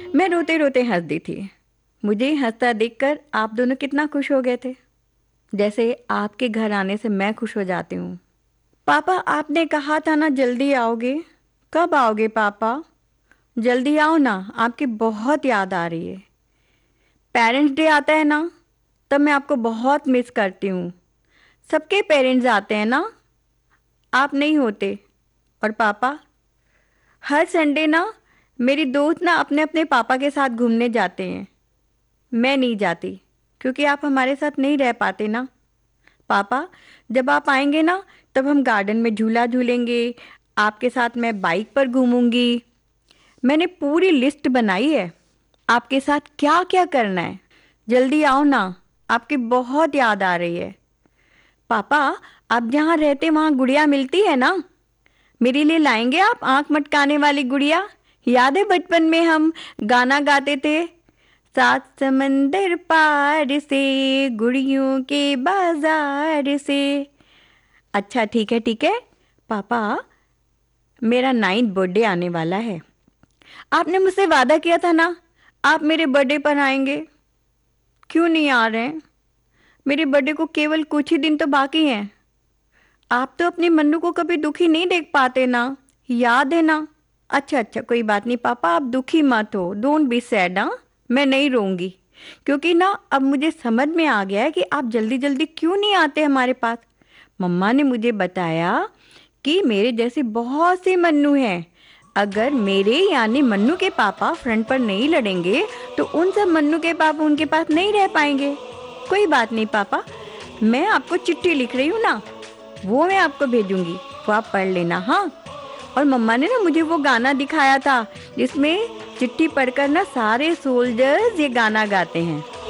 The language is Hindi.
मैं रोते रोते हंस दी थी। मुझे हंसता देखकर आप दोनों कितना खुश हो गए थे, जैसे आपके घर आने से मैं खुश हो जाती हूँ। पापा, आपने कहा था ना जल्दी आओगे। कब आओगे पापा? जल्दी आओ ना, आपकी बहुत याद आ रही है। पेरेंट्स डे आता है ना, तब मैं आपको बहुत मिस करती हूँ। सबके पेरेंट्स आते हैं ना, आप नहीं होते। और पापा, हर संडे ना मेरी दोस्त ना अपने अपने पापा के साथ घूमने जाते हैं। मैं नहीं जाती क्योंकि आप हमारे साथ नहीं रह पाते ना। पापा, जब आप आएंगे ना तब हम गार्डन में झूला झूलेंगे, आपके साथ मैं बाइक पर घूमूंगी। मैंने पूरी लिस्ट बनाई है आपके साथ क्या क्या करना है। जल्दी आओ ना, आपकी बहुत याद आ रही है। पापा, आप जहाँ रहते वहाँ गुड़िया मिलती है ना? मेरे लिए लाएंगे आप आंख मटकाने वाली गुड़िया? याद है बचपन में हम गाना गाते थे, सात समंदर पार से गुड़ियों के बाजार से। अच्छा ठीक है ठीक है। पापा, मेरा 9th बर्थडे आने वाला है। आपने मुझसे वादा किया था ना आप मेरे बर्थडे पर आएंगे। क्यों नहीं आ रहे हैं? मेरे बर्थडे को केवल कुछ ही दिन तो बाकी हैं। आप तो अपने मन्नू को कभी दुखी नहीं देख पाते ना, याद है ना? अच्छा अच्छा, कोई बात नहीं पापा, आप दुखी मत हो, डोंट बी सैड। हाँ, मैं नहीं रोऊंगी, क्योंकि ना अब मुझे समझ में आ गया है कि आप जल्दी जल्दी क्यों नहीं आते हमारे पास। मम्मा ने मुझे बताया कि मेरे जैसे बहुत से मन्नू हैं। अगर मेरे यानी मन्नू के पापा फ्रंट पर नहीं लड़ेंगे तो उन सब मन्नू के पापा उनके पास नहीं रह पाएंगे। कोई बात नहीं पापा, मैं आपको चिट्ठी लिख रही हूँ ना, वो मैं आपको भेजूंगी, वो आप पढ़ लेना। हाँ, और मम्मा ने ना मुझे वो गाना दिखाया था जिसमें चिट्ठी पढ़कर ना सारे सोल्जर्स ये गाना गाते हैं।